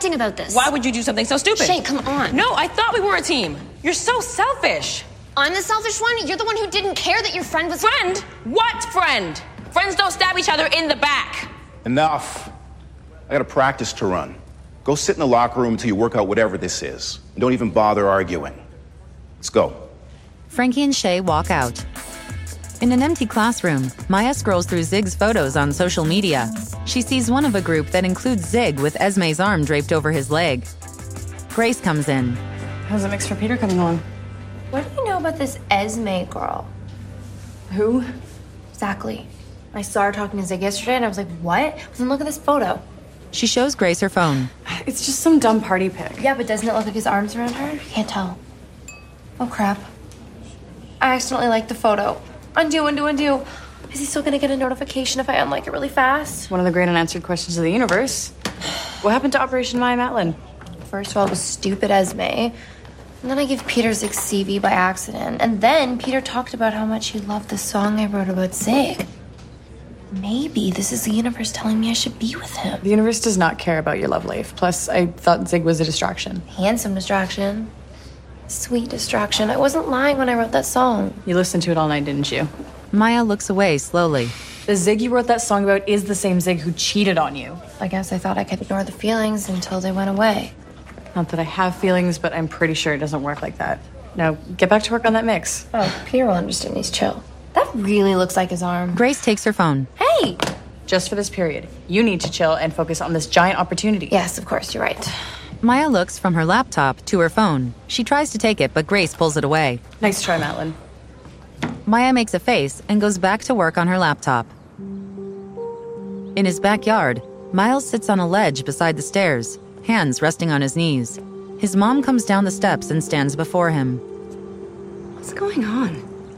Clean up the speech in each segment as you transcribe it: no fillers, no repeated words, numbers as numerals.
acting about this? Why would you do something so stupid? Shay, come on. No, I thought we were a team. You're so selfish. I'm the selfish one? You're the one who didn't care that your friend was... Friend? What friend? Friends don't stab each other in the back. Enough. I got a practice to run. Go sit in the locker room until you work out whatever this is. And don't even bother arguing. Let's go. Frankie and Shay walk out. In an empty classroom, Maya scrolls through Zig's photos on social media. She sees one of a group that includes Zig with Esme's arm draped over his leg. Grace comes in. How's the mix for Peter coming along? What do you know about this Esme girl? Who? Exactly. I saw her talking to Zig yesterday and I was like, what? But then look at this photo. She shows Grace her phone. It's just some dumb party pic. Yeah, but doesn't it look like his arms around her? Can't tell. Oh, crap. I accidentally liked the photo. Undo, undo, undo. Is he still gonna get a notification if I unlike it really fast? One of the great unanswered questions of the universe. What happened to Operation Maya Matlin? First of all, it was stupid Esme. And then I gave Peter Zig's CV by accident. And then Peter talked about how much he loved the song I wrote about Zig. Maybe this is the universe telling me I should be with him. The universe does not care about your love life. Plus, I thought Zig was a distraction. Handsome distraction. Sweet distraction. I wasn't lying when I wrote that song. You listened to it all night, didn't you? Maya looks away slowly. The Zig you wrote that song about is the same Zig who cheated on you. I guess I thought I could ignore the feelings until they went away. Not that I have feelings, but I'm pretty sure it doesn't work like that. Now, get back to work on that mix. Oh, Peter will understand. He's chill. That really looks like his arm. Grace takes her phone. Hey! Just for this period, you need to chill and focus on this giant opportunity. Yes, of course, you're right. Maya looks from her laptop to her phone. She tries to take it, but Grace pulls it away. Nice try, Matlin. Maya makes a face and goes back to work on her laptop. In his backyard, Miles sits on a ledge beside the stairs, hands resting on his knees. His mom comes down the steps and stands before him. What's going on?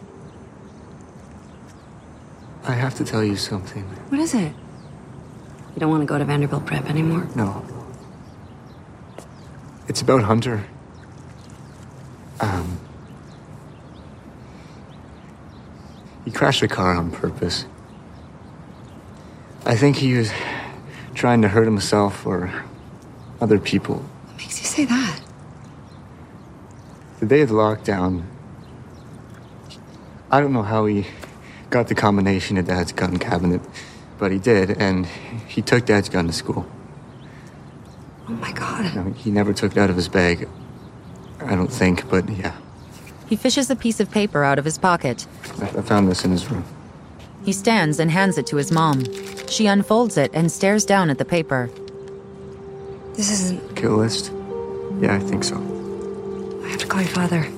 I have to tell you something. What is it? You don't want to go to Vanderbilt Prep anymore? No. It's about Hunter. He crashed a car on purpose. I think he was trying to hurt himself or other people. What makes you say that? The day of the lockdown, I don't know how he got the combination of Dad's gun cabinet, but he did, and he took Dad's gun to school. Oh my God. No, he never took it out of his bag. I don't think, but yeah. He fishes a piece of paper out of his pocket. I found this in his room. He stands and hands it to his mom. She unfolds it and stares down at the paper. This isn't... Kill list? Yeah, I think so. I have to call your father.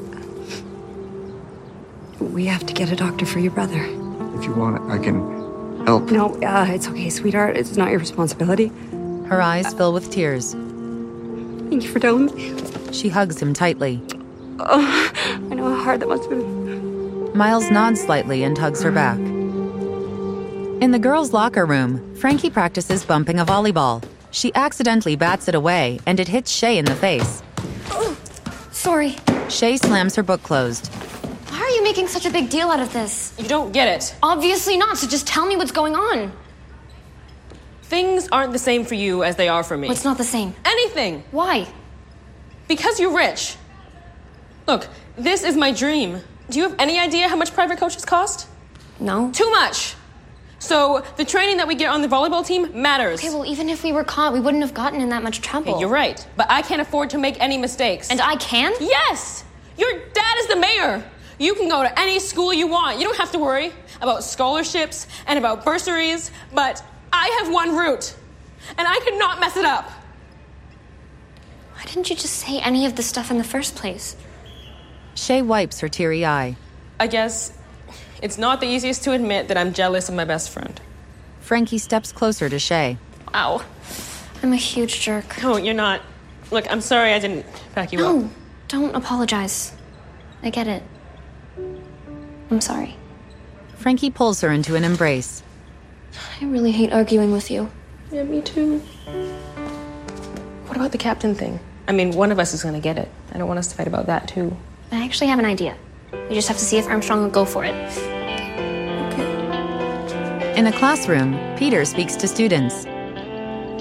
We have to get a doctor for your brother. If you want it, I can help. No, it's okay, sweetheart. It's not your responsibility. Her eyes fill with tears. Thank you for telling me. She hugs him tightly. Oh, I know how hard that must have been. Miles nods slightly and hugs her back. In the girls' locker room, Frankie practices bumping a volleyball. She accidentally bats it away, and it hits Shay in the face. Oh, sorry. Shay slams her book closed. Why are you making such a big deal out of this? You don't get it. Obviously not, so just tell me what's going on. Things aren't the same for you as they are for me. What's not the same? Anything. Why? Because you're rich. Look, this is my dream. Do you have any idea how much private coaches cost? No. Too much. So the training that we get on the volleyball team matters. Okay, well, even if we were caught, we wouldn't have gotten in that much trouble. Okay, you're right. But I can't afford to make any mistakes. And I can? Yes! Your dad is the mayor. You can go to any school you want. You don't have to worry about scholarships and about bursaries. But I have one route. And I could not mess it up. Why didn't you just say any of the stuff in the first place? Shay wipes her teary eye. I guess it's not the easiest to admit that I'm jealous of my best friend. Frankie steps closer to Shay. Wow. I'm a huge jerk. No, you're not. Look, I'm sorry I didn't back you up. No, don't apologize. I get it. I'm sorry. Frankie pulls her into an embrace. I really hate arguing with you. Yeah, me too. What about the captain thing? I mean, one of us is gonna get it. I don't want us to fight about that, too. I actually have an idea. We just have to see if Armstrong will go for it. In a classroom, Peter speaks to students.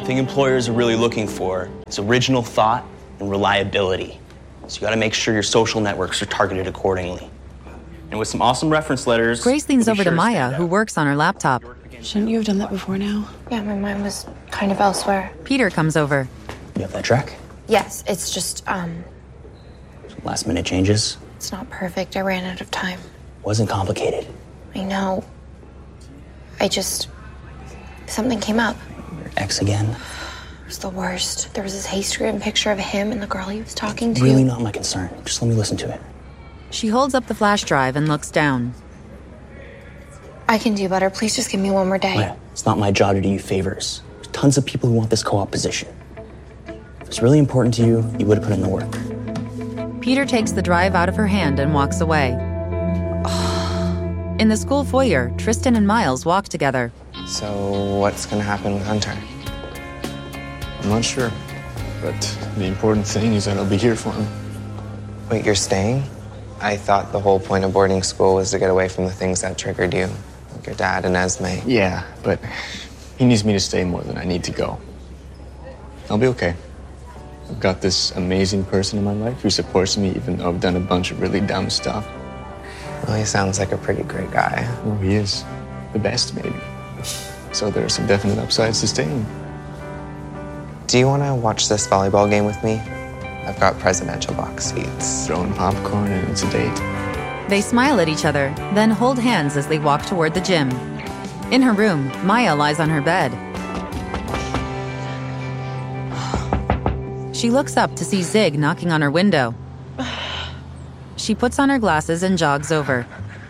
thing employers are really looking for is original thought and reliability. So you gotta make sure your social networks are targeted accordingly. And with some awesome reference letters... Grace leans you'll over be to sure Maya, stand who out. works on her laptop. Shouldn't you have done that before now? Yeah, my mind was kind of elsewhere. Peter comes over. You have that track? Yes, it's just, Last minute changes? it's not perfect. I ran out of time. Wasn't complicated. I know. Something came up. Your ex again? It was the worst. There was this Haystgram picture of him and the girl he was talking to. Really not my concern. Just let me listen to it. She holds up the flash drive and looks down. I can do better. Please just give me one more day. Maya, it's not my job to do you favors. There's tons of people who want this co-op position. If it's really important to you, you would have put in the work. Peter takes the drive out of her hand and walks away. In the school foyer, Tristan and Miles walk together. So what's gonna happen with Hunter? I'm not sure, but the important thing is that I'll be here for him. Wait, you're staying? I thought the whole point of boarding school was to get away from the things that triggered you, like your dad and Esme. Yeah, but he needs me to stay more than I need to go. I'll be okay. I've got this amazing person in my life who supports me even though I've done a bunch of really dumb stuff. Well, he sounds like a pretty great guy. Well, he is. The best, maybe. So there are some definite upsides to staying. Do you want to watch this volleyball game with me? I've got presidential box seats. Throwing popcorn and it's a date. They smile at each other, then hold hands as they walk toward the gym. In her room, Maya lies on her bed. She looks up to see Zig knocking on her window. She puts on her glasses and jogs over.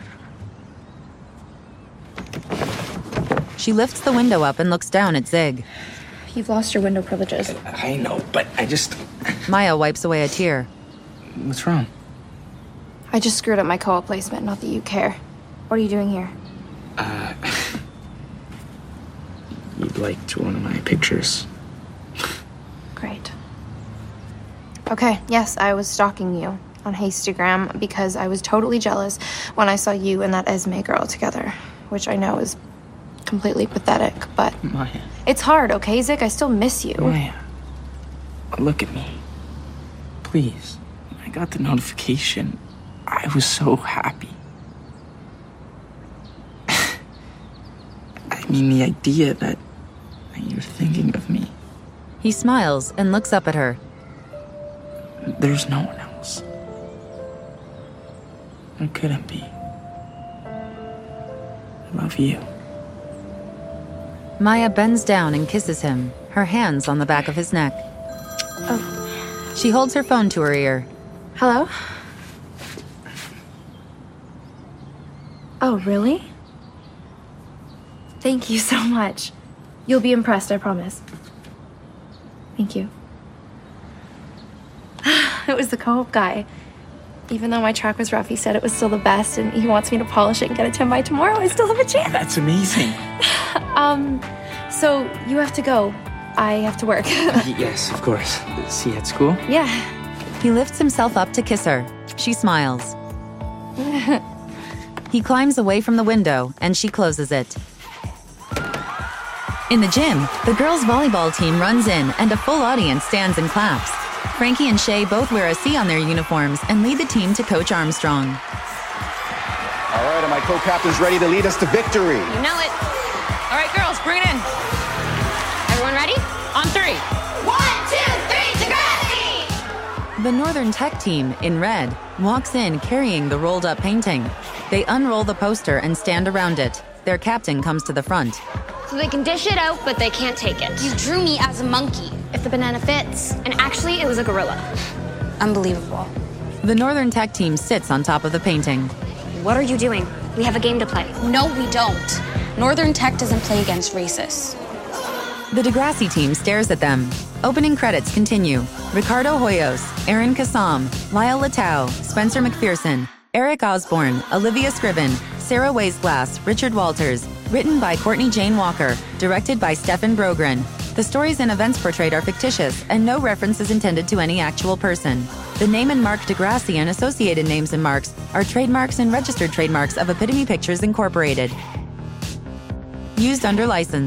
She lifts the window up and looks down at Zig. You've lost your window privileges. I know, but I just... Maya wipes away a tear. What's wrong? I just screwed up my co-op placement, not that you care. What are you doing here? You liked one of my pictures. Great. Okay, yes, I was stalking you on Hastygram because I was totally jealous when I saw you and that Esme girl together, which I know is completely pathetic, but Maya. it's hard, okay, Zig? I still miss you. Maya. Look at me. Please. When I got the notification, I was so happy. I mean, the idea that you're thinking of me. He smiles and looks up at her. There's no one else. There couldn't be. I love you. Maya bends down and kisses him, her hands on the back of his neck. Oh. She holds her phone to her ear. Hello? Oh, really? Thank you so much. You'll be impressed, I promise. Thank you. It was the co-op guy. Even though my track was rough, he said it was still the best, and he wants me to polish it and get it to him by tomorrow. I still have a chance. That's amazing. So you have to go. I have to work. Yes, of course. See you at school? Yeah. He lifts himself up to kiss her. She smiles. He climbs away from the window, and she closes it. In the gym, the girls' volleyball team runs in, and a full audience stands and claps. Frankie and Shay both wear a C on their uniforms and lead the team to Coach Armstrong. All right, are my co-captains ready to lead us to victory? You know it. All right, girls, bring it in. Everyone ready? On 3. 1, 2, 3, Degrassi! The Northern Tech team, in red, walks in carrying the rolled-up painting. They unroll the poster and stand around it. Their captain comes to the front. So they can dish it out, but they can't take it. You drew me as a monkey. If the banana fits. And actually, it was a gorilla. Unbelievable. The Northern Tech team sits on top of the painting. What are you doing? We have a game to play. No, we don't. Northern Tech doesn't play against racists. The Degrassi team stares at them. Opening credits continue. Ricardo Hoyos, Aaron Kassam, Lyle Latau, Spencer McPherson, Eric Osborne, Olivia Scriven, Sarah Weisglass, Richard Walters. Written by Courtney Jane Walker. Directed by Stefan Brogren. The stories and events portrayed are fictitious, and no reference is intended to any actual person. The name and mark Degrassi and associated names and marks are trademarks and registered trademarks of Epitome Pictures Incorporated. Used under license.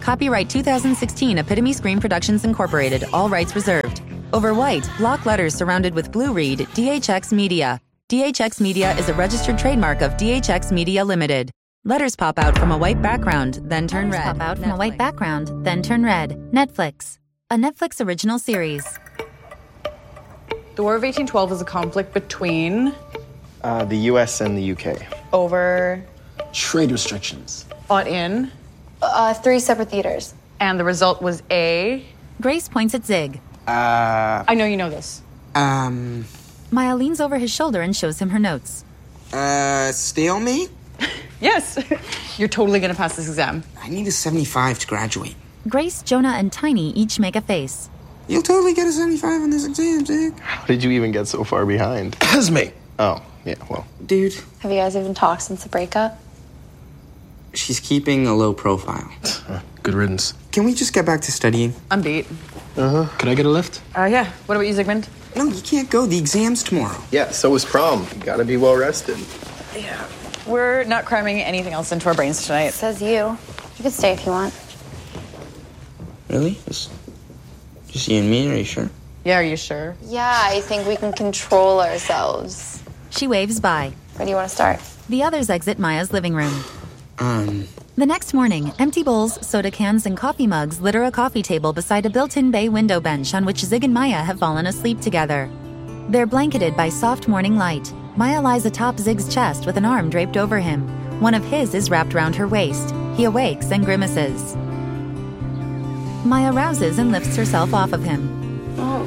Copyright 2016 Epitome Screen Productions Incorporated. All rights reserved. Over white, block letters surrounded with blue read DHX Media. DHX Media is a registered trademark of DHX Media Limited. Letters pop out from a white background, then turn red. Pop out from a white background, then turn red. Netflix. A Netflix original series. The War of 1812 is a conflict between... The U.S. and the U.K. Over... Trade restrictions. Fought in... 3 separate theaters. And the result was A... Grace points at Zig. I know you know this. Maya leans over his shoulder and shows him her notes. Stalemate? Yes. You're totally gonna pass this exam. I need a 75 to graduate. Grace, Jonah, and Tiny each make a face. You'll totally get a 75 on this exam, Zig. How did you even get so far behind? Esme! Oh, yeah, well. Dude. Have you guys even talked since the breakup? She's keeping a low profile. Good riddance. Can we just get back to studying? I'm beat. Could I get a lift? Yeah. What about you, Zygmunt? No, you can't go. The exam's tomorrow. Yeah, so is prom. You gotta be well rested. Yeah. We're not cramming anything else into our brains tonight. Says you. You can stay if you want. Really? Just you and me? Are you sure? Yeah, are you sure? Yeah, I think we can control ourselves. She waves bye. Where do you want to start? The others exit Maya's living room. The next morning, empty bowls, soda cans, and coffee mugs litter a coffee table beside a built-in bay window bench on which Zig and Maya have fallen asleep together. They're blanketed by soft morning light. Maya lies atop Zig's chest with an arm draped over him. One of his is wrapped around her waist. He awakes and grimaces. Maya rouses and lifts herself off of him. Oh.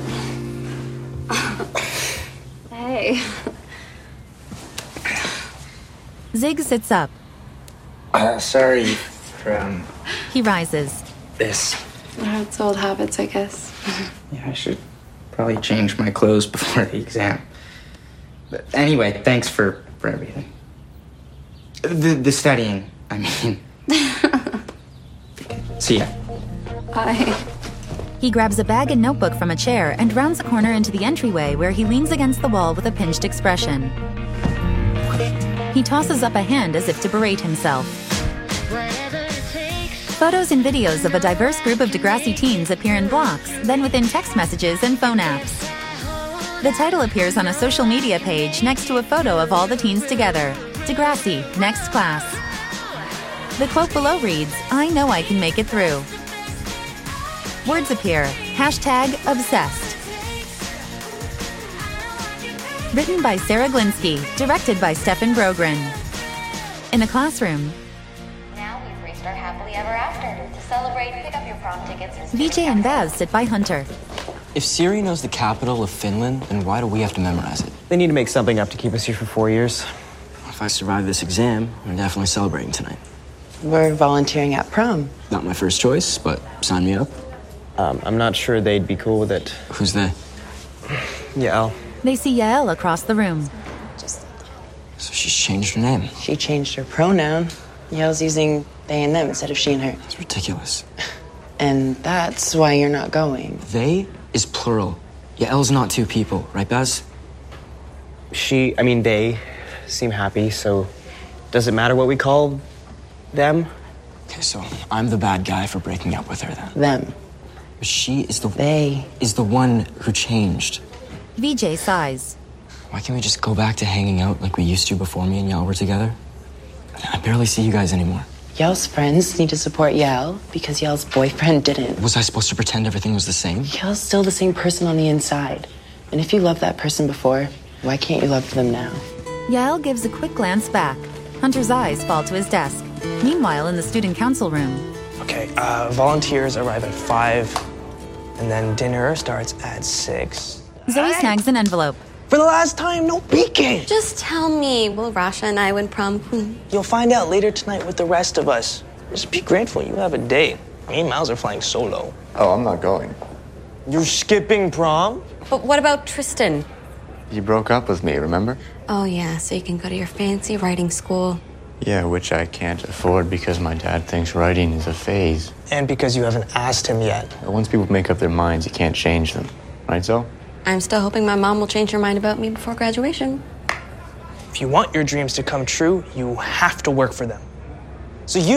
Hey. Zig sits up. Sorry for, He rises. this. It's old habits, I guess. Yeah, I should probably change my clothes before the exam. But anyway, thanks for everything. The studying, I mean. See ya. Bye. He grabs a bag and notebook from a chair and rounds a corner into the entryway where he leans against the wall with a pinched expression. He tosses up a hand as if to berate himself. Photos and videos of a diverse group of Degrassi teens appear in blocks, then within text messages and phone apps. The title appears on a social media page next to a photo of all the teens together. Degrassi, next class. The quote below reads, "I know I can make it through." Words appear. #obsessed. Written by Sarah Glinsky, directed by Stefan Brogren. In the classroom, Now we've reached our happily ever after. To celebrate, pick up your prom tickets. VJ and Baz sit by Hunter. If Siri knows the capital of Finland, then why do we have to memorize it? They need to make something up to keep us here for 4 years. If I survive this exam, we're definitely celebrating tonight. We're volunteering at prom. Not my first choice, but sign me up. I'm not sure they'd be cool with it. Who's they? Yael. They see Yael across the room. So she's changed her name. She changed her pronoun. Yael's using they and them instead of she and her. It's ridiculous. And that's why you're not going. They is plural. Yael's not two people, right, Baz? They seem happy, so does it matter what we call them? Okay, so I'm the bad guy for breaking up with her then. Them. But she is the one who changed. VJ sighs. Why can't we just go back to hanging out like we used to before me and Yael were together? I barely see you guys anymore. Yael's friends need to support Yael because Yael's boyfriend didn't. Was I supposed to pretend everything was the same? Yael's still the same person on the inside. And if you loved that person before, why can't you love them now? Yael gives a quick glance back. Hunter's eyes fall to his desk. Meanwhile, in the student council room. Okay, volunteers arrive at 5, and then dinner starts at 6. Zoe snags an envelope. For the last time, no peeking! Just tell me, will Rasha and I win prom queen? You'll find out later tonight with the rest of us. Just be grateful you have a date. Me and Miles are flying solo. Oh, I'm not going. You're skipping prom? But what about Tristan? You broke up with me, remember? Oh yeah, so you can go to your fancy writing school. Yeah, which I can't afford because my dad thinks writing is a phase. And because you haven't asked him yet. Once people make up their minds, you can't change them. Right, Zoe? I'm still hoping my mom will change her mind about me before graduation. If you want your dreams to come true, you have to work for them. So you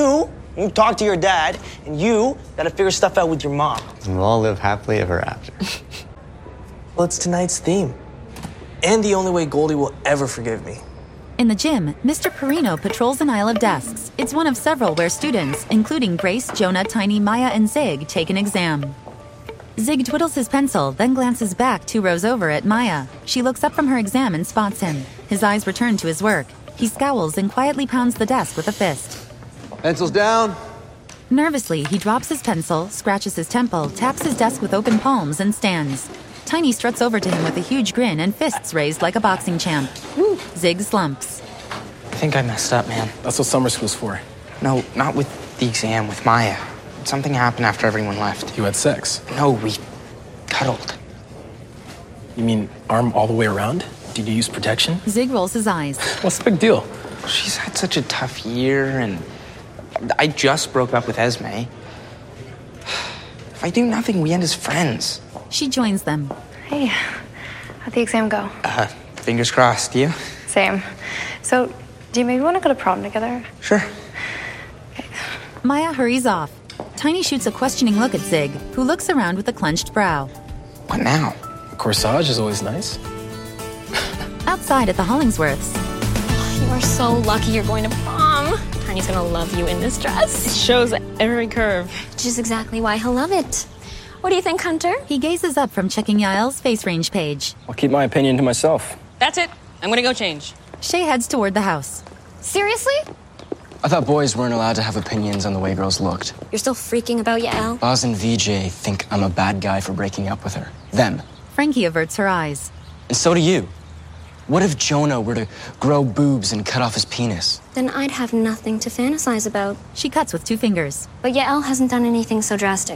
You talk to your dad, and you gotta figure stuff out with your mom. And we'll all live happily ever after. Well, it's tonight's theme. And the only way Goldie will ever forgive me. In the gym, Mr. Perino patrols an aisle of desks. It's one of several where students, including Grace, Jonah, Tiny, Maya, and Zig, take an exam. Zig twiddles his pencil, then glances back 2 rows over at Maya. She looks up from her exam and spots him. His eyes return to his work. He scowls and quietly pounds the desk with a fist. Pencils down. Nervously, he drops his pencil, scratches his temple, taps his desk with open palms, and stands. Tiny struts over to him with a huge grin and fists raised like a boxing champ. Zig slumps. I think I messed up, man. That's what summer school's for. No, not with the exam, with Maya. Something happened after everyone left. You had sex. No, we cuddled. You mean arm all the way around? Did you use protection? Zig rolls his eyes. What's the big deal? She's had such a tough year, and I just broke up with Esme. If I do nothing, we end as friends. She joins them. Hey, how'd the exam go? Fingers crossed. You? Same. So, do you maybe want to go to prom together? Sure. Maya hurries off. Tiny shoots a questioning look at Zig, who looks around with a clenched brow. What now? Corsage is always nice. Outside at the Hollingsworths. You are so lucky you're going to prom. Tiny's gonna love you in this dress. It shows every curve. Which is exactly why he'll love it. What do you think, Hunter? He gazes up from checking Yael's face range page. I'll keep my opinion to myself. That's it. I'm gonna go change. Shay heads toward the house. Seriously? I thought boys weren't allowed to have opinions on the way girls looked. You're still freaking about Yael? Oz and VJ think I'm a bad guy for breaking up with her. Them. Frankie averts her eyes. And so do you. What if Jonah were to grow boobs and cut off his penis? Then I'd have nothing to fantasize about. She cuts with 2 fingers. But Yael hasn't done anything so drastic.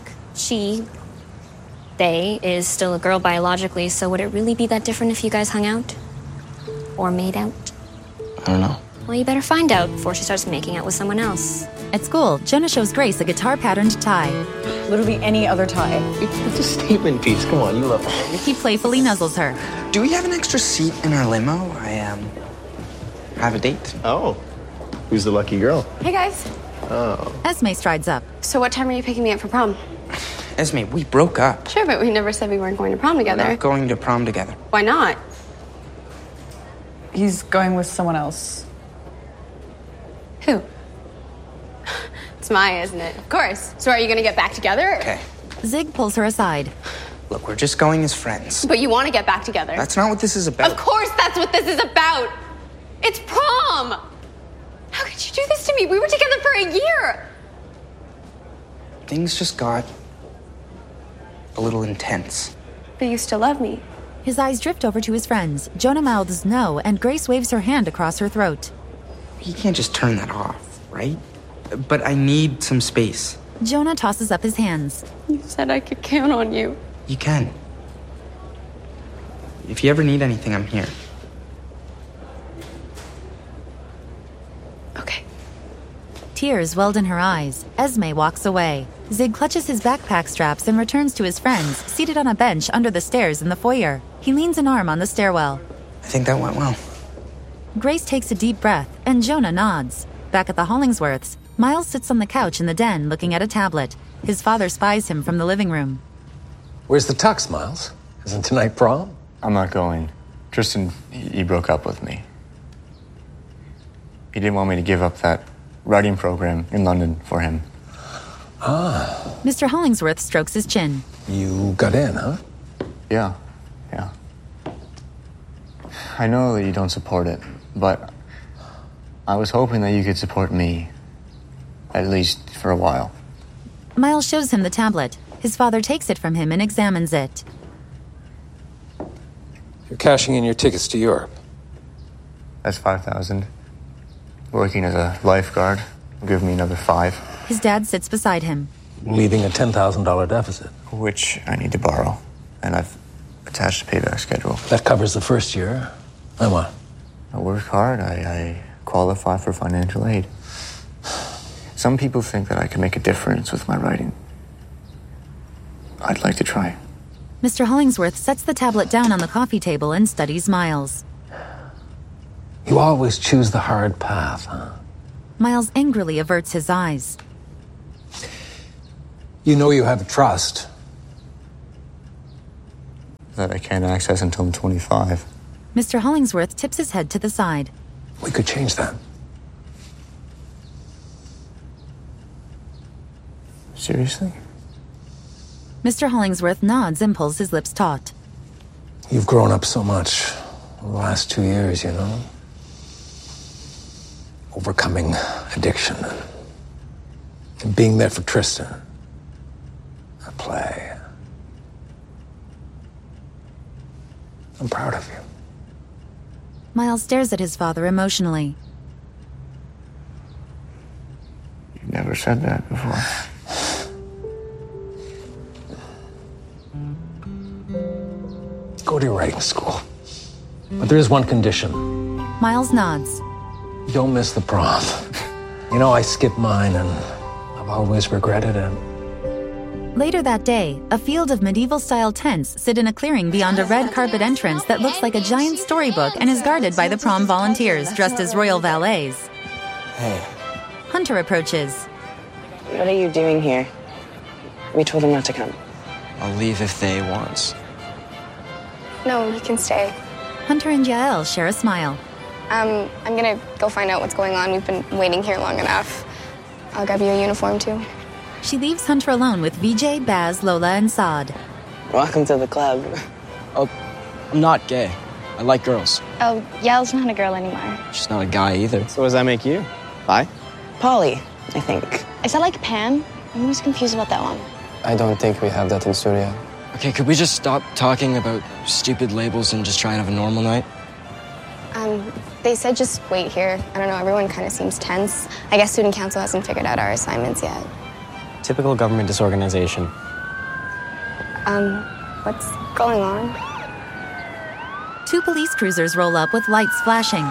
They is still a girl biologically, so would it really be that different if you guys hung out? Or made out? I don't know. Well, you better find out before she starts making out with someone else. At school, Jonah shows Grace a guitar-patterned tie. Literally any other tie. It's a statement piece. Come on, you love it. He playfully nuzzles her. Do we have an extra seat in our limo? I have a date. Oh. Who's the lucky girl? Hey, guys. Oh. Esme strides up. So what time are you picking me up for prom? Esme, we broke up. Sure, but we never said we weren't going to prom together. We're not going to prom together. Why not? He's going with someone else. Who? It's Maya, isn't it? Of course. So are you going to get back together? Okay. Zig pulls her aside. Look, we're just going as friends. But you want to get back together. That's not what this is about. Of course that's what this is about. It's prom. How could you do this to me? We were together for a year. Things just got a little intense. But you still love me. His eyes drift over to his friends. Jonah mouths no, and Grace waves her hand across her throat. You can't just turn that off, right? But I need some space. Jonah tosses up his hands. You said I could count on you. You can. If you ever need anything, I'm here. Okay. Tears welled in her eyes. Esme walks away. Zig clutches his backpack straps and returns to his friends, seated on a bench under the stairs in the foyer. He leans an arm on the stairwell. I think that went well. Grace takes a deep breath, and Jonah nods. Back at the Hollingsworths, Miles sits on the couch in the den looking at a tablet. His father spies him from the living room. Where's the tux, Miles? Isn't tonight prom? I'm not going. Tristan, he broke up with me. He didn't want me to give up that writing program in London for him. Ah. Mr. Hollingsworth strokes his chin. You got in, huh? Yeah. I know that you don't support it, but I was hoping that you could support me, at least for a while. Miles shows him the tablet. His father takes it from him and examines it. You're cashing in your tickets to Europe. That's $5,000. Working as a lifeguard will give me another $5,000. His dad sits beside him. Leaving a $10,000 deficit. Which I need to borrow, and I've attached a payback schedule. That covers the first year. And what? I work hard. I qualify for financial aid. Some people think that I can make a difference with my writing. I'd like to try. Mr. Hollingsworth sets the tablet down on the coffee table and studies Miles. You always choose the hard path, huh? Miles angrily averts his eyes. You know you have a trust. That I can't access until I'm 25. Mr. Hollingsworth tips his head to the side. We could change that. Seriously? Mr. Hollingsworth nods and pulls his lips taut. You've grown up so much in the last 2 years, you know? Overcoming addiction and being there for Tristan. At play. I'm proud of you. Miles stares at his father emotionally. You've never said that before. Go to your writing school. But there is one condition. Miles nods. Don't miss the prom. You know, I skipped mine and I've always regretted it. Later that day, a field of medieval-style tents sit in a clearing beyond a red carpet entrance that looks like a giant storybook and is guarded by the prom volunteers dressed as royal valets. Hey. Hunter approaches. What are you doing here? We told him not to come. I'll leave if they want. No, you can stay. Hunter and Yael share a smile. I'm gonna go find out what's going on. We've been waiting here long enough. I'll grab you a uniform, too. She leaves Hunter alone with Vijay, Baz, Lola, and Saad. Welcome to the club. Oh, I'm not gay. I like girls. Oh, Yael's not a girl anymore. She's not a guy either. So what does that make you? Bi? Polly, I think. Is that like Pam? I'm always confused about that one. I don't think we have that in studio. Okay, could we just stop talking about stupid labels and just try and have a normal night? They said just wait here. I don't know, everyone kind of seems tense. I guess student council hasn't figured out our assignments yet. Typical government disorganization. What's going on? 2 police cruisers roll up with lights flashing.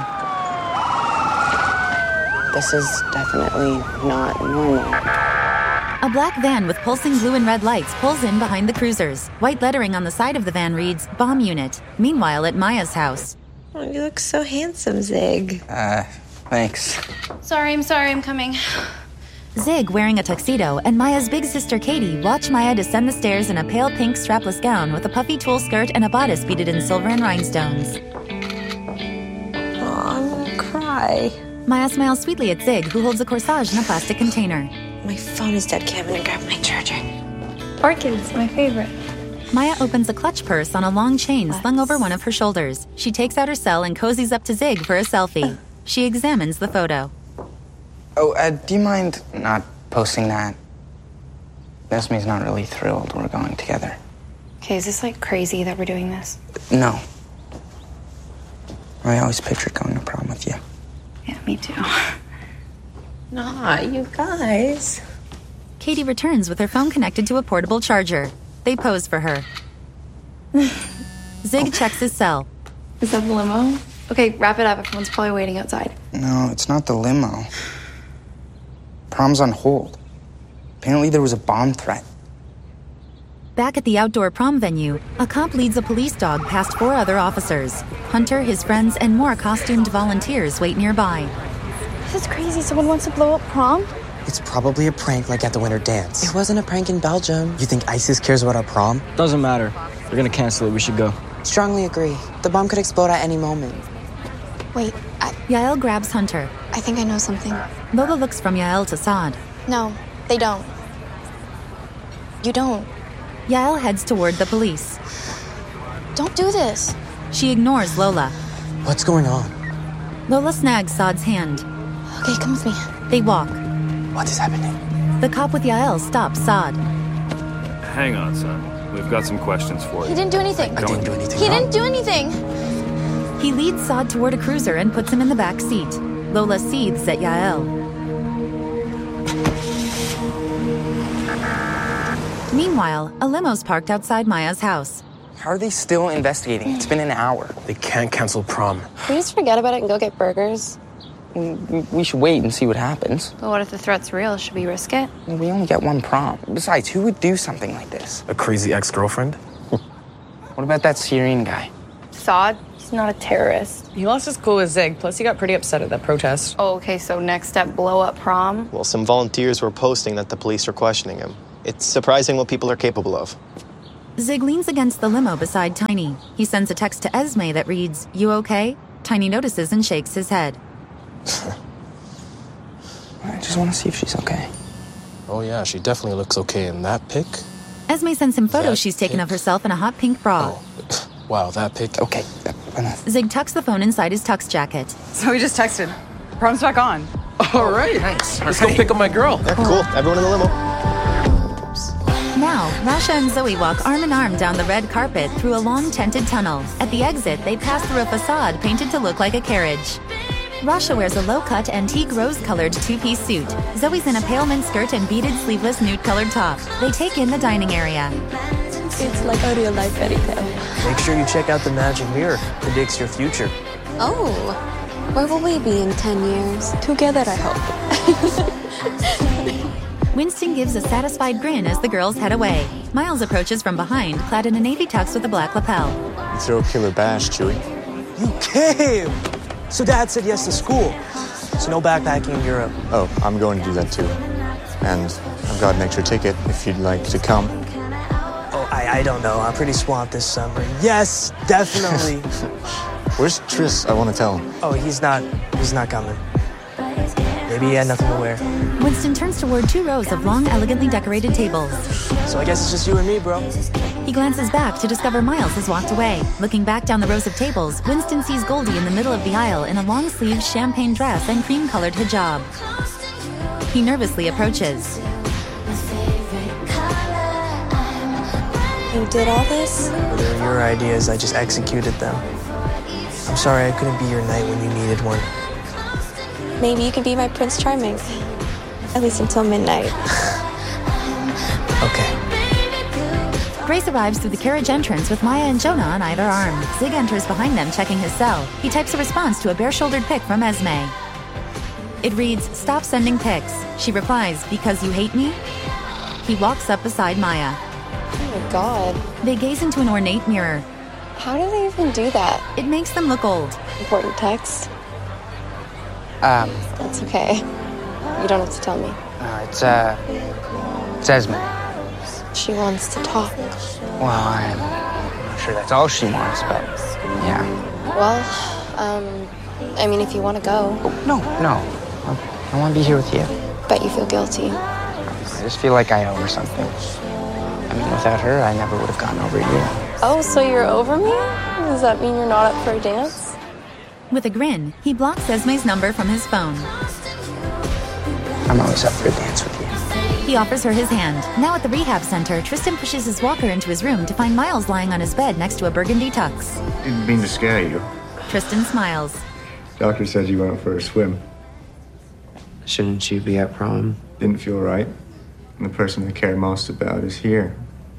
This is definitely not normal. A black van with pulsing blue and red lights pulls in behind the cruisers. White lettering on the side of the van reads, Bomb Unit. Meanwhile, at Maya's house. Oh, you look so handsome, Zig. Thanks. Sorry, I'm coming. Zig, wearing a tuxedo, and Maya's big sister Katie watch Maya descend the stairs in a pale pink strapless gown with a puffy tulle skirt and a bodice beaded in silver and rhinestones. Aw, I'm gonna cry. Maya smiles sweetly at Zig, who holds a corsage in a plastic container. My phone is dead, Kevin, and grab my charger. Orchids, my favorite. Maya opens a clutch purse on a long chain slung over one of her shoulders. She takes out her cell and cozies up to Zig for a selfie. She examines the photo. Oh, do you mind not posting that? Esme's not really thrilled we're going together. Okay, is this like crazy that we're doing this? No. I always pictured going to prom with you. Yeah, me too. Nah, you guys. Katie returns with her phone connected to a portable charger. They pose for her. Zig checks his cell. Is that the limo? Okay, wrap it up. Everyone's probably waiting outside. No, it's not the limo. Prom's on hold. Apparently there was a bomb threat. Back at the outdoor prom venue, a cop leads a police dog past 4 other officers. Hunter, his friends, and more costumed volunteers wait nearby. This is crazy. Someone wants to blow up prom? It's probably a prank like at the winter dance. It wasn't a prank in Belgium. You think ISIS cares about our prom? Doesn't matter. We're gonna cancel it. We should go. Strongly agree. The bomb could explode at any moment. Wait, Yael grabs Hunter. I think I know something. Lola looks from Yael to Saad. No, they don't. You don't. Yael heads toward the police. Don't do this. She ignores Lola. What's going on? Lola snags Saad's hand. Okay, come with me. They walk. What is happening? The cop with Yael stops Saad. Hang on, son. We've got some questions for you. He didn't do anything. I didn't do anything. He didn't do anything. He leads Saad toward a cruiser and puts him in the back seat. Lola seethes at Yael. Meanwhile, a limo's parked outside Maya's house. How are they still investigating? It's been an hour. They can't cancel prom. Can we just forget about it and go get burgers? We should wait and see what happens. But what if the threat's real? Should we risk it? We only get one prom. Besides, who would do something like this? A crazy ex-girlfriend? What about that Syrian guy? Saad? He's not a terrorist. He lost his cool with Zig, plus he got pretty upset at that protest. Oh, okay, so next step, blow up prom? Well, some volunteers were posting that the police are questioning him. It's surprising what people are capable of. Zig leans against the limo beside Tiny. He sends a text to Esme that reads, "You okay?" Tiny notices and shakes his head. I just want to see if she's okay. Oh yeah, she definitely looks okay in that pic. Esme sends him photos she's taken of herself in a hot pink bra. Wow, that pic. Okay. Zig tucks the phone inside his tux jacket. So we just texted. Prom's back on. All right. Nice. Let's go pick up my girl. Yeah, cool. Everyone in the limo. Now, Rasha and Zoe walk arm in arm down the red carpet through a long tented tunnel. At the exit, they pass through a facade painted to look like a carriage. Rasha wears a low-cut, antique rose-colored two-piece suit. Zoe's in a pale mint skirt and beaded sleeveless nude-colored top. They take in the dining area. It's like a real-life fairy tale. Make sure you check out the magic mirror. Predicts your future. Oh, where will we be in 10 years? Together, I hope. Winston gives a satisfied grin as the girls head away. Miles approaches from behind, clad in a navy tux with a black lapel. You throw a killer bash, Chewie. You came! So Dad said yes to school. So no backpacking in Europe. Oh, I'm going to do that too. And I've got an extra ticket if you'd like to come. Oh, I don't know. I'm pretty swamped this summer. Yes, definitely. Where's Tris? I want to tell him. Oh, he's not coming. Maybe he had nothing to wear. Winston turns toward 2 rows of long, elegantly decorated tables. So I guess it's just you and me, bro. He glances back to discover Miles has walked away. Looking back down the rows of tables, Winston sees Goldie in the middle of the aisle in a long-sleeved champagne dress and cream-colored hijab. He nervously approaches. You did all this? They were your ideas. I just executed them. I'm sorry I couldn't be your knight when you needed one. Maybe you could be my Prince Charming. At least until midnight. Okay. Grace arrives through the carriage entrance with Maya and Jonah on either arm. Zig enters behind them, checking his cell. He types a response to a bare-shouldered pic from Esme. It reads, "Stop sending pics." She replies, "Because you hate me?" He walks up beside Maya. Oh my god. They gaze into an ornate mirror. How do they even do that? It makes them look old. Important text? That's okay. You don't have to tell me. It's Esme. She wants to talk. Well, I'm not sure that's all she wants, but yeah. Well, I mean, if you want to go. No. I want to be here with you. Bet you feel guilty. I just feel like I owe her something. I mean, without her, I never would have gotten over you. Oh, so you're over me? Does that mean you're not up for a dance? With a grin, he blocks Esme's number from his phone. I'm always up for a dance with you. He offers her his hand. Now at the rehab center, Tristan pushes his walker into his room to find Miles lying on his bed next to a burgundy tux. Didn't mean to scare you. Tristan smiles. Doctor says you went out for a swim. Shouldn't you be at prom? Didn't feel right. And the person I care most about is here.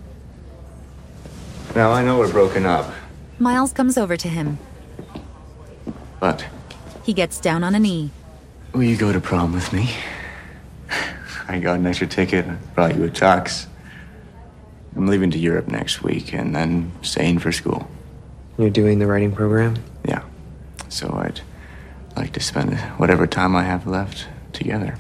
Now, I know we're broken up, Miles comes over to him. but He gets down on a knee. will you go to prom with me? I got an extra ticket. I brought you a tux. I'm leaving to Europe next week and then staying for school. You're doing the writing program? Yeah. So I'd like to spend whatever time I have left together.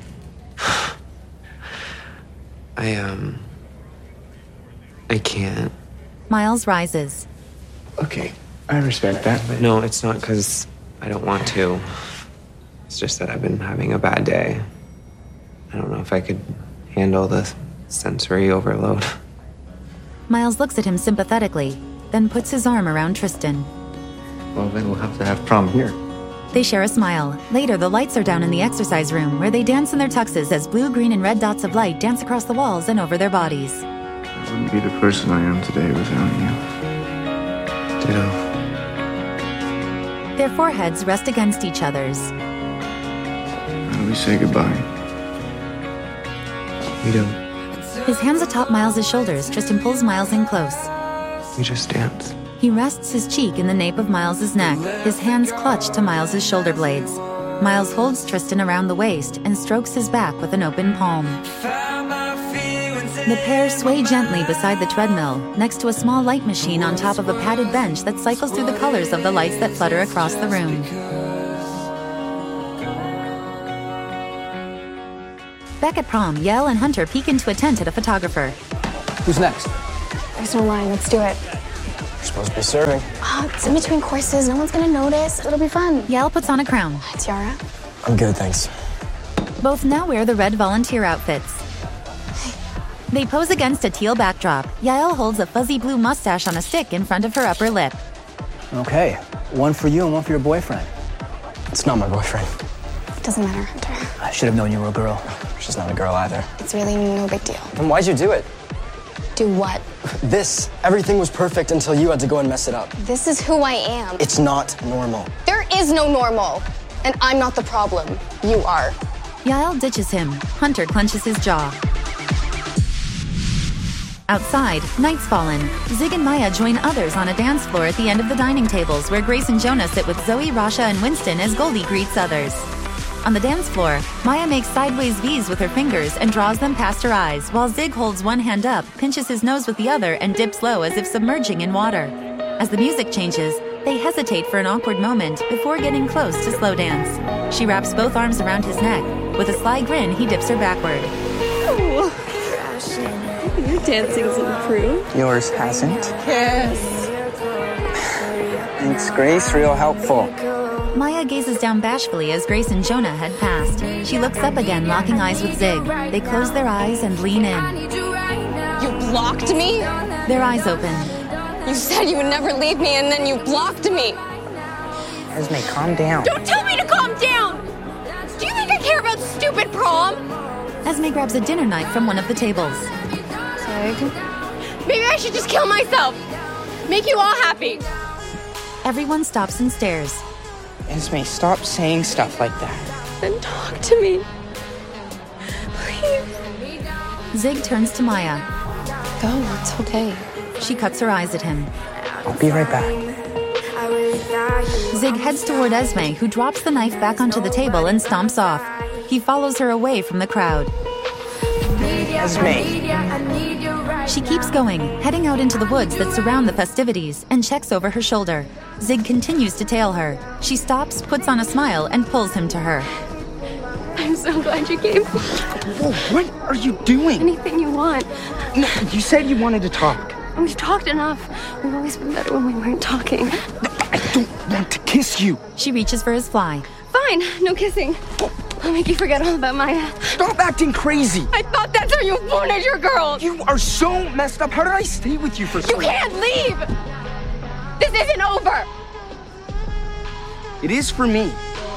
I can't. Miles rises. Okay, I respect that. No, it's not because I don't want to. It's just that I've been having a bad day. I don't know if I could handle the sensory overload. Miles looks at him sympathetically, then puts his arm around Tristan. Well, then we'll have to have prom here. They share a smile. Later, the lights are down in the exercise room, where they dance in their tuxes as blue, green, and red dots of light dance across the walls and over their bodies. I wouldn't be the person I am today without you. Ditto. Their foreheads rest against each other's. How do we say goodbye? We don't. His hands atop Miles's shoulders, Tristan pulls Miles in close. We just dance. He rests his cheek in the nape of Miles's neck, his hands clutched to Miles's shoulder blades. Miles holds Tristan around the waist and strokes his back with an open palm. The pair sway gently beside the treadmill, next to a small light machine on top of a padded bench that cycles through the colors of the lights that flutter across the room. Back at prom, Yael and Hunter peek into a tent at a photographer. Who's next? There's no line. Let's do it. You're supposed to be serving. Oh, it's in between courses. No one's gonna notice. It'll be fun. Yael puts on a crown. Tiara? I'm good, thanks. Both now wear the red volunteer outfits. They pose against a teal backdrop. Yael holds a fuzzy blue mustache on a stick in front of her upper lip. Okay, one for you and one for your boyfriend. It's not my boyfriend. Doesn't matter, Hunter. I should have known you were a girl. She's not a girl either. It's really no big deal. And why'd you do it? Do what? This. Everything was perfect until you had to go and mess it up. This is who I am. It's not normal. There is no normal. And I'm not the problem. You are. Yael ditches him. Hunter clenches his jaw. Outside, night's fallen. Zig and Maya join others on a dance floor at the end of the dining tables where Grace and Jonah sit with Zoe, Rasha, and Winston as Goldie greets others. On the dance floor, Maya makes sideways V's with her fingers and draws them past her eyes, while Zig holds one hand up, pinches his nose with the other, and dips low as if submerging in water. As the music changes, they hesitate for an awkward moment before getting close to slow dance. She wraps both arms around his neck. With a sly grin, he dips her backward. Oh. Your dancing's improved. Yours hasn't. Yes. Thanks, Grace. Real helpful. Maya gazes down bashfully as Grace and Jonah head past. She looks up again, locking eyes with Zig. They close their eyes and lean in. You blocked me? Their eyes open. You said you would never leave me, and then you blocked me. Esme, calm down. Don't tell me to calm down! Do you think I care about stupid prom? Esme grabs a dinner knife from one of the tables. Maybe I should just kill myself. Make you all happy. Everyone stops and stares. Esme, stop saying stuff like that. Then talk to me. Please. Zig turns to Maya. Go, it's okay. She cuts her eyes at him. I'll be right back. Zig heads toward Esme, who drops the knife back onto the table and stomps off. He follows her away from the crowd. Esme. She keeps going, heading out into the woods that surround the festivities, and checks over her shoulder. Zig continues to tail her. She stops, puts on a smile, and pulls him to her. I'm so glad you came. Whoa, what are you doing? Anything you want. No, you said you wanted to talk. We've talked enough. We've always been better when we weren't talking. No, I don't want to kiss you. She reaches for his fly. Fine, no kissing. I'll make you forget all about Maya. Stop acting crazy. I thought that's how you wanted your girl. You are so messed up. How did I stay with you for so long? You can't leave. This isn't over. It is for me.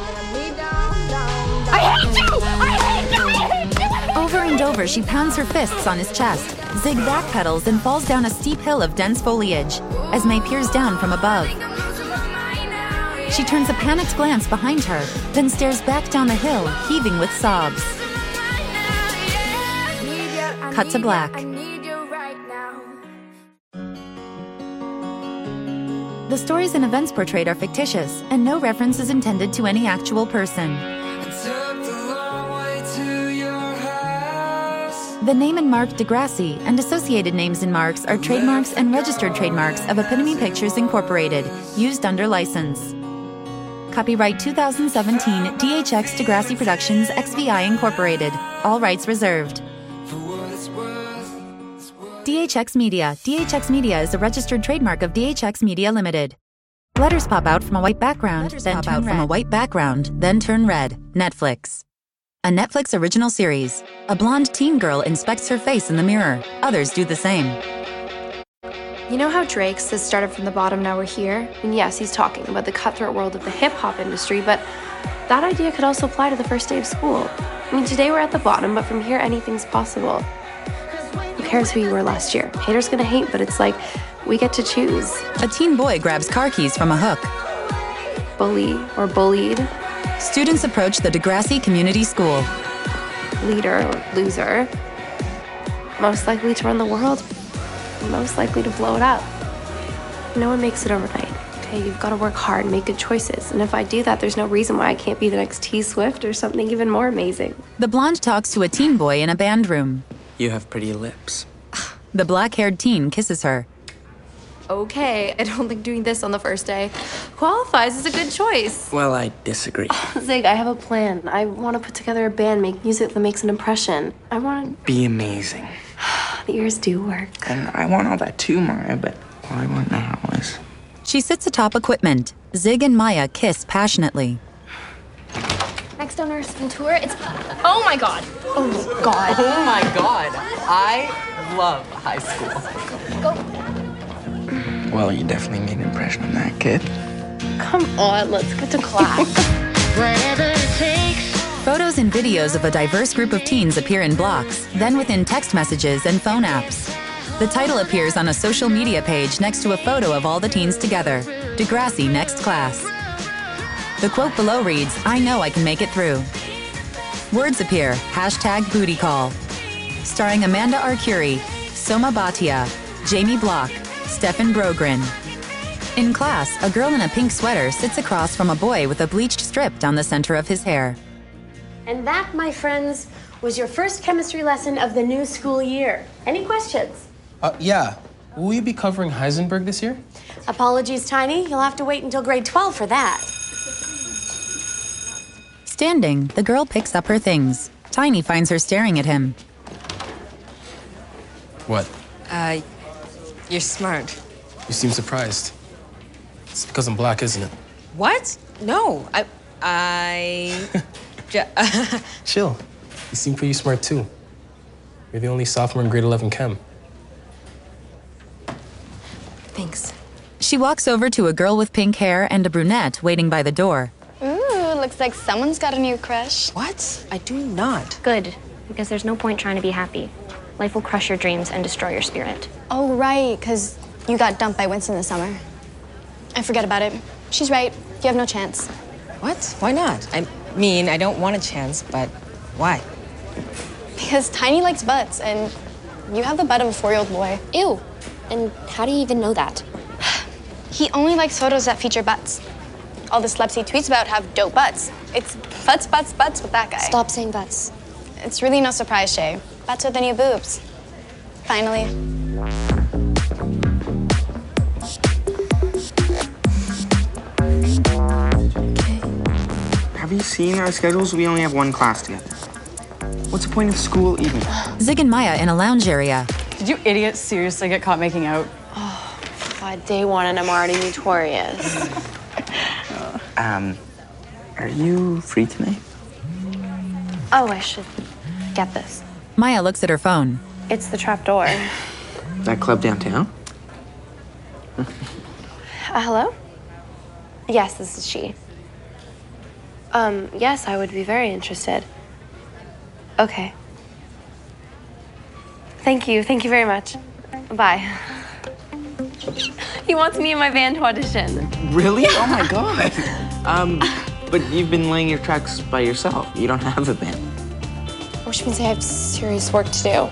I hate you! I hate you! I hate you! Over and over, she pounds her fists on his chest. Zig backpedals and falls down a steep hill of dense foliage. Esme peers down from above. She turns a panicked glance behind her, then stares back down the hill, heaving with sobs. Cut to black. The stories and events portrayed are fictitious, and no reference is intended to any actual person. The name and mark Degrassi and associated names and marks are trademarks and registered trademarks of Epitome Pictures Incorporated, used under license. Copyright 2017 DHX Degrassi Productions XVI Incorporated. All rights reserved. DHX Media. DHX Media is a registered trademark of DHX Media Limited. Letters pop out from a white background, then turn red. Netflix. A Netflix original series. A blonde teen girl inspects her face in the mirror. Others do the same. You know how Drake says started from the bottom, now we're here? And yes, he's talking about the cutthroat world of the hip-hop industry, but that idea could also apply to the first day of school. I mean, today we're at the bottom, but from here anything's possible. Who cares who you were last year? Haters gonna hate, but it's like, we get to choose. A teen boy grabs car keys from a hook. Bully or bullied. Students approach the Degrassi Community School. Leader or loser. Most likely to run the world. Most likely to blow it up. No one makes it overnight. Okay, you've got to work hard and make good choices. And if I do that, there's no reason why I can't be the next T Swift or something even more amazing. The blonde talks to a teen boy in a band room. You have pretty lips. The black-haired teen kisses her. okay. I don't think doing this on the first day qualifies as a good choice. Well, I disagree. Zig, I have a plan. I want to put together a band, make music that makes an impression. I want Be amazing. the ears do work. And I want all that too, Maya, but all I want now is... She sits atop equipment. Zig and Maya kiss passionately. Next on our school tour, it's... Oh my god. Oh my god. Oh my god. I love high school. Well, you definitely made an impression on that kid. Come on, let's get to class. Whatever it takes. Photos and videos of a diverse group of teens appear in blocks, then within text messages and phone apps. The title appears on a social media page next to a photo of all the teens together. Degrassi Next Class. The quote below reads, "I know I can make it through." Words appear, #booty call. Starring Amanda Arcuri, Soma Bhatia, Jamie Block, Stefan Brogren. In class, a girl in a pink sweater sits across from a boy with a bleached strip down the center of his hair. And that, my friends, was your first chemistry lesson of the new school year. Any questions? Yeah. Will you be covering Heisenberg this year? Apologies, Tiny. You'll have to wait until grade 12 for that. Standing, the girl picks up her things. Tiny finds her staring at him. What? You're smart. You seem surprised. It's because I'm black, isn't it? What? No, Chill. You seem pretty smart, too. You're the only sophomore in grade 11 chem. Thanks. She walks over to a girl with pink hair and a brunette waiting by the door. Ooh, looks like someone's got a new crush. What? I do not. Good, because there's no point trying to be happy. Life will crush your dreams and destroy your spirit. Oh, right, because you got dumped by Winston this summer. I forget about it. She's right. You have no chance. What? Why not? I mean, I don't want a chance, but why? Because Tiny likes butts, and you have the butt of a 4-year-old boy. Ew. And how do you even know that? He only likes photos that feature butts. All the celebs he tweets about have dope butts. It's butts, butts, butts with that guy. Stop saying butts. It's really no surprise, Shay. Butts are the new boobs. Finally. Have you seen our schedules? We only have one class together. What's the point of school even? Zig and Maya in a lounge area. Did you idiots seriously get caught making out? Oh, God, day one and I'm already notorious. Are you free tonight? Oh, I should get this. Maya looks at her phone. It's the trap door. That club downtown? Hello? Yes, this is she. Yes, I would be very interested. Okay. Thank you very much. Bye. He wants me and my band to audition. Really? Oh my god. But you've been laying your tracks by yourself. You don't have a band. Which means I have serious work to do.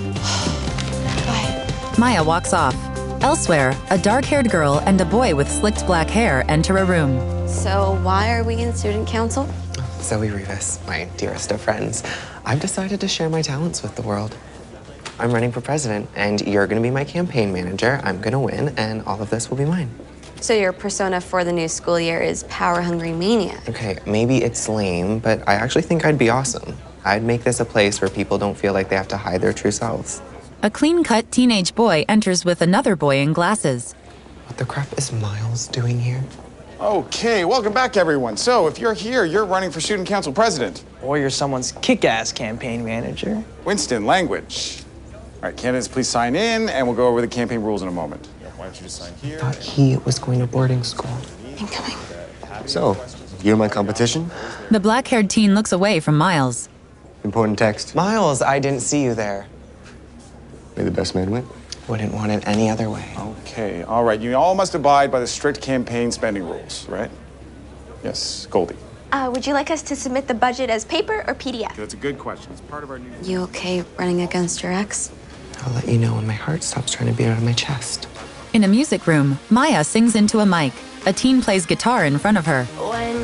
Maya walks off. Elsewhere, a dark-haired girl and a boy with slicked black hair enter a room. So why are we in student council? Zoe Rivas, my dearest of friends. I've decided to share my talents with the world. I'm running for president, and you're gonna be my campaign manager. I'm gonna win, and all of this will be mine. So your persona for the new school year is power-hungry maniac. Okay, maybe it's lame, but I actually think I'd be awesome. I'd make this a place where people don't feel like they have to hide their true selves. A clean-cut teenage boy enters with another boy in glasses. What the crap is Miles doing here? Okay, welcome back, everyone. So, if you're here, you're running for student council president. Or you're someone's kick-ass campaign manager. Winston, language. All right, candidates, please sign in, and we'll go over the campaign rules in a moment. Why don't you just sign here? I thought he was going to boarding school. Incoming. So, you're my competition? The black-haired teen looks away from Miles. Important text. Miles, I didn't see you there. May the best man win. Wouldn't want it any other way. Okay, all right. You all must abide by the strict campaign spending rules, right? Yes, Goldie. Would you like us to submit the budget as paper or PDF? That's a good question. It's part of our new... You okay running against your ex? I'll let you know when my heart stops trying to beat out of my chest. In a music room, Maya sings into a mic. A teen plays guitar in front of her. When